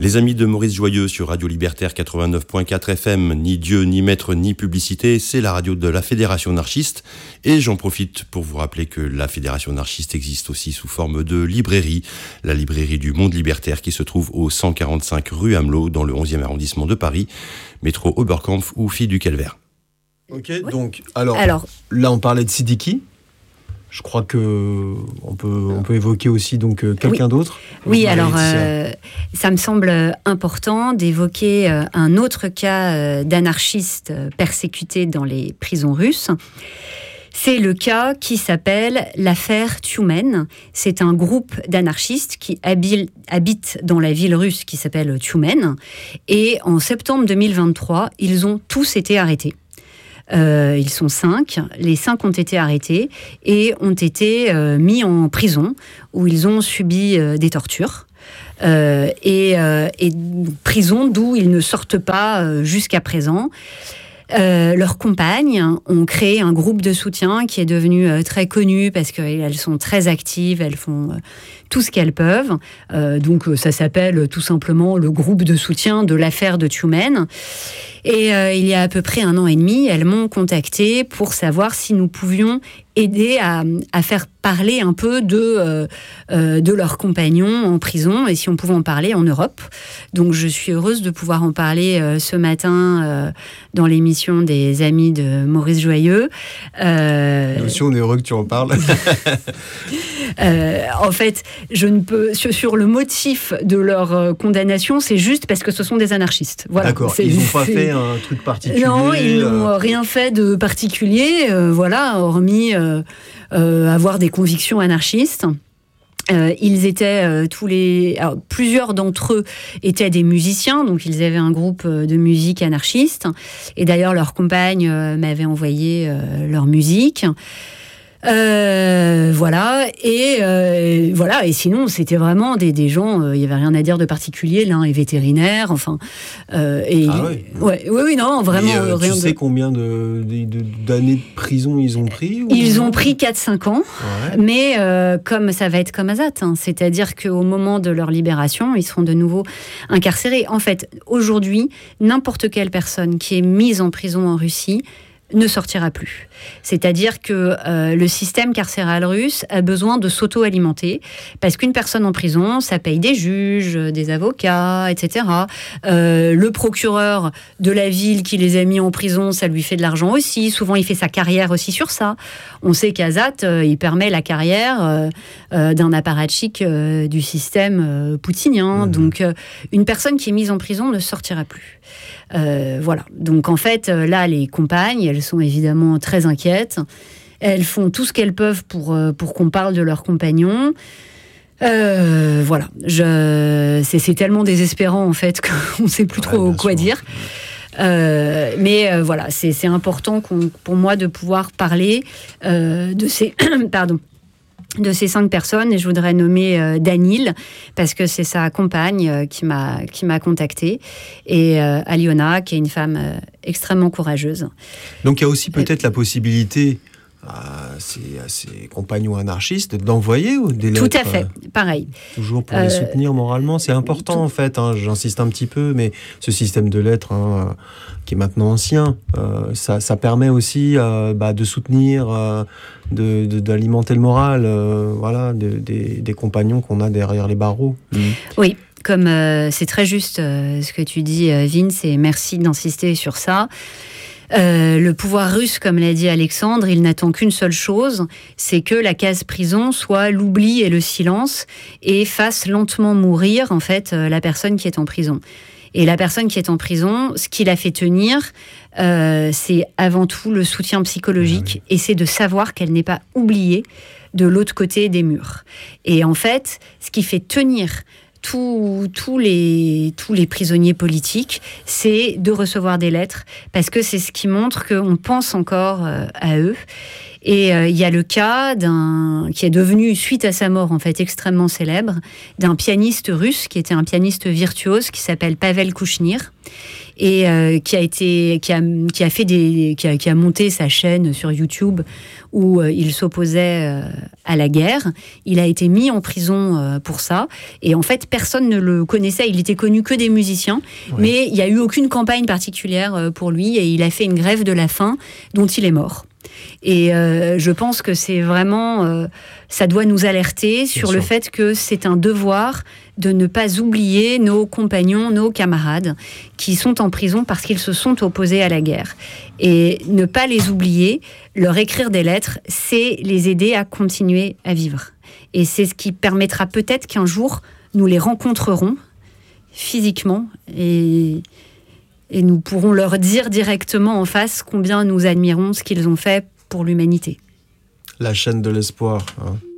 Les amis de Maurice Joyeux sur Radio Libertaire 89.4 FM, ni Dieu, ni maître, ni publicité, c'est la radio de la Fédération anarchiste. Et j'en profite pour vous rappeler que la Fédération anarchiste existe aussi sous forme de librairie. La librairie du Monde Libertaire qui se trouve au 145 rue Amelot dans le 11e arrondissement de Paris, métro Oberkampf ou Filles du Calvaire. Ok, oui. Donc, alors, là on parlait de Sidiki. Je crois que on peut évoquer aussi donc quelqu'un d'autre. Oui, alors ça me semble important d'évoquer un autre cas d'anarchistes persécutés dans les prisons russes. C'est le cas qui s'appelle l'affaire Tyumen. C'est un groupe d'anarchistes qui habite dans la ville russe qui s'appelle Tyumen. Et en septembre 2023, ils ont tous été arrêtés. Ils sont 5. Les 5 ont été arrêtés et ont été mis en prison où ils ont subi des tortures. Et prison d'où ils ne sortent pas jusqu'à présent. Leurs compagnes ont créé un groupe de soutien qui est devenu très connu parce qu'elles sont très actives, elles font tout ce qu'elles peuvent. Donc ça s'appelle tout simplement le groupe de soutien de l'affaire de Tyumen. Et il y a à peu près 1 an et demi, elles m'ont contacté pour savoir si nous pouvions aider à faire parler un peu de leurs compagnons en prison et si on pouvait en parler en Europe. Donc je suis heureuse de pouvoir en parler ce matin dans l'émission des amis de Maurice Joyeux. Nous aussi on est heureux que tu en parles. En fait, je ne peux sur le motif de leur condamnation, c'est juste parce que ce sont des anarchistes. Voilà. D'accord. Ils n'ont pas fait un truc particulier. Non, ils n'ont rien fait de particulier. Voilà, hormis avoir des convictions anarchistes. Ils étaient plusieurs d'entre eux étaient des musiciens, donc ils avaient un groupe de musique anarchiste. Et d'ailleurs, leur compagne m'avait envoyé leur musique. Voilà, et sinon c'était vraiment des gens, il n'y avait rien à dire de particulier. L'un est vétérinaire, enfin. Oui, non, vraiment. Tu sais combien d'années de prison ils ont pris Ils ont pris 4-5 ans, ouais. Mais comme ça va être comme Azat, c'est-à-dire qu'au moment de leur libération, ils seront de nouveau incarcérés. En fait, aujourd'hui, n'importe quelle personne qui est mise en prison en Russie ne sortira plus. C'est-à-dire que le système carcéral russe a besoin de s'auto-alimenter parce qu'une personne en prison, ça paye des juges, des avocats, etc. Le procureur de la ville qui les a mis en prison, ça lui fait de l'argent aussi. Souvent, il fait sa carrière aussi sur ça. On sait qu'Azat, il permet la carrière d'un apparatchik du système poutinien. Donc, une personne qui est mise en prison ne sortira plus. Voilà. Donc, en fait, là, les compagnes, elles sont évidemment très inquiètes. Elles font tout ce qu'elles peuvent pour qu'on parle de leurs compagnons. Voilà. C'est tellement désespérant, en fait, qu'on ne sait plus trop quoi dire. Mais voilà, c'est important pour moi de pouvoir parler de ces... de ces 5 personnes, et je voudrais nommer Danil, parce que c'est sa compagne qui m'a contactée, et Aliona, qui est une femme extrêmement courageuse. Donc il y a aussi peut-être la possibilité à ses compagnons anarchistes d'envoyer des lettres. Tout à fait, pareil. Toujours pour les soutenir moralement, c'est important en fait, j'insiste un petit peu, mais ce système de lettres qui est maintenant ancien, ça permet aussi de soutenir, d'alimenter le moral des compagnons qu'on a derrière les barreaux. Oui, comme c'est très juste ce que tu dis, Vince, et merci d'insister sur ça. Le pouvoir russe, comme l'a dit Alexandre, il n'attend qu'une seule chose, c'est que la case prison soit l'oubli et le silence et fasse lentement mourir en fait la personne qui est en prison. Et la personne qui est en prison, ce qui la fait tenir, c'est avant tout le soutien psychologique, et c'est de savoir qu'elle n'est pas oubliée de l'autre côté des murs. Et en fait, ce qui fait tenir tous les prisonniers politiques, c'est de recevoir des lettres, parce que c'est ce qui montre qu'on pense encore à eux. Et il y a le cas qui est devenu, suite à sa mort, en fait, extrêmement célèbre, d'un pianiste russe, qui était un pianiste virtuose, qui s'appelle Pavel Kouchnir, et qui a monté sa chaîne sur YouTube où il s'opposait à la guerre. Il a été mis en prison pour ça, et en fait personne ne le connaissait. Il était connu que des musiciens, mais il n'y a eu aucune campagne particulière pour lui, et il a fait une grève de la faim dont il est mort. Et je pense que c'est vraiment, ça doit nous alerter sur le fait que c'est un devoir de ne pas oublier nos compagnons, nos camarades qui sont en prison parce qu'ils se sont opposés à la guerre. Et ne pas les oublier, leur écrire des lettres, c'est les aider à continuer à vivre. Et c'est ce qui permettra peut-être qu'un jour, nous les rencontrerons physiquement et nous pourrons leur dire directement en face combien nous admirons ce qu'ils ont fait pour l'humanité. La chaîne de l'espoir, hein.